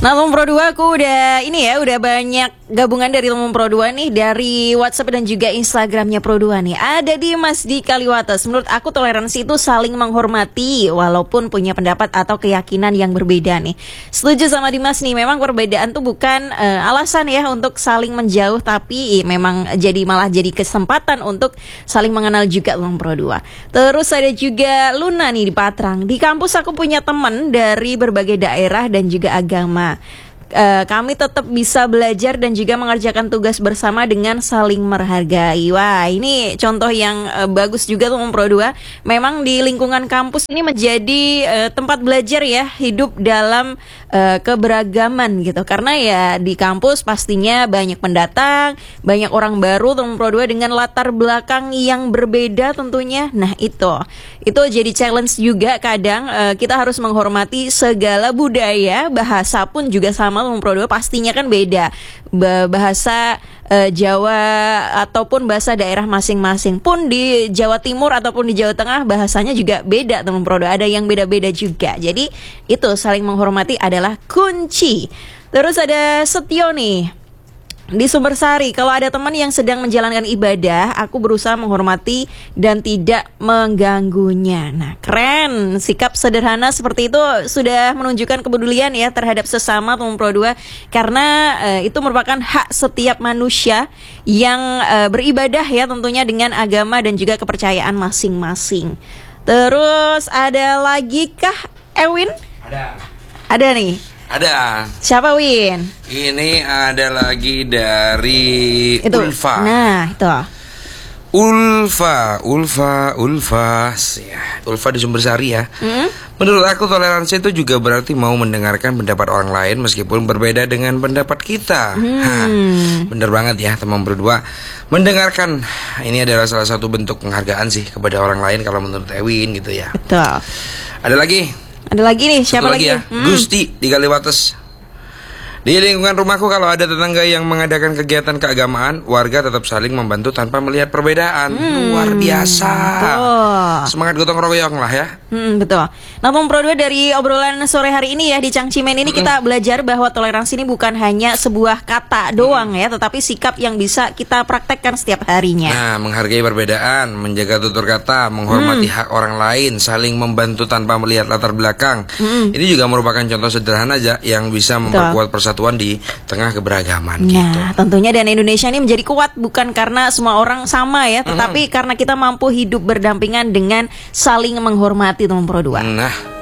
Nomor Pro 2 aku udah banyak gabungan dari Nomor Pro 2 nih, dari WhatsApp dan juga Instagramnya Pro 2 nih. Ada di Mas di Kaliwates. Menurut aku toleransi itu saling menghormati walaupun punya pendapat atau keyakinan yang berbeda nih. Setuju sama Dimas nih, memang perbedaan tuh bukan alasan ya untuk saling menjauh, tapi memang malah jadi kesempatan untuk saling mengenal juga Nomor Pro 2. Terus ada juga Luna nih di Patrang. Di kampus aku punya teman dari berbagai daerah dan juga agama. Kami tetap bisa belajar dan juga mengerjakan tugas bersama dengan saling menghargai. Wah, ini contoh yang bagus juga tuh Pro 2. Memang di lingkungan kampus ini menjadi tempat belajar ya, hidup dalam keberagaman gitu. Karena ya di kampus pastinya banyak pendatang, banyak orang baru tuh Pro 2 dengan latar belakang yang berbeda tentunya. Nah, itu jadi challenge juga kadang. Kita harus menghormati segala budaya, bahasa pun juga sama. Pro 2 pastinya kan beda, bahasa Jawa ataupun bahasa daerah masing-masing. Pun di Jawa Timur ataupun di Jawa Tengah bahasanya juga beda teman Pro 2, ada yang beda-beda juga. Jadi itu saling menghormati adalah kunci. Terus ada Setio nih di Sumbersari. Kalau ada teman yang sedang menjalankan ibadah, aku berusaha menghormati dan tidak mengganggunya. Nah, keren. Sikap sederhana seperti itu sudah menunjukkan kepedulian ya terhadap sesama teman Pro 2. Karena itu merupakan hak setiap manusia yang beribadah ya, tentunya dengan agama dan juga kepercayaan masing-masing. Terus ada lagi kah, Ewin? Ada nih. Ada. Siapa, Win? Ini ada lagi dari itu. Ulfa. Nah, itu. Ulfa ya. Ulfa di Sumbersari ya. Menurut aku toleransi itu juga berarti mau mendengarkan pendapat orang lain meskipun berbeda dengan pendapat kita. Bener banget ya teman berdua. Mendengarkan ini adalah salah satu bentuk penghargaan sih kepada orang lain kalau menurut Ewin gitu ya. Betul. Ada lagi nih, siapa lagi? Ya? Gusti di Kaliwates. Di lingkungan rumahku kalau ada tetangga yang mengadakan kegiatan keagamaan, warga tetap saling membantu tanpa melihat perbedaan. Luar biasa. Betul. Semangat gotong royong lah ya. Betul. Nah, Pro 2 dari obrolan sore hari ini ya di Cangcimen ini kita belajar bahwa toleransi ini bukan hanya sebuah kata doang ya, tetapi sikap yang bisa kita praktekkan setiap harinya. Nah, menghargai perbedaan, menjaga tutur kata, menghormati hak orang lain, saling membantu tanpa melihat latar belakang. Ini juga merupakan contoh sederhana aja yang bisa memperkuat persatuan di tengah keberagaman. Nah, tentunya dan Indonesia ini menjadi kuat bukan karena semua orang sama ya, tetapi karena kita mampu hidup berdampingan dengan saling menghormati teman Pro 2. Nah.